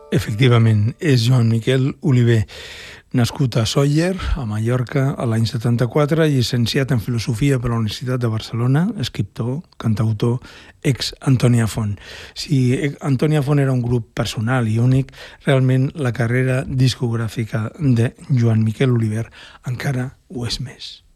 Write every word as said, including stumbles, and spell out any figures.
Efectivament, és Joan Miquel Oliver, nascut a Sóller, a Mallorca, a l'any setanta-quatre, llicenciat en Filosofia per la Universitat de Barcelona, escriptor, cantautor, ex Antònia Font. Si Antònia Font era un grup personal i únic, realment la carrera discogràfica de Joan Miquel Oliver encara ho és més.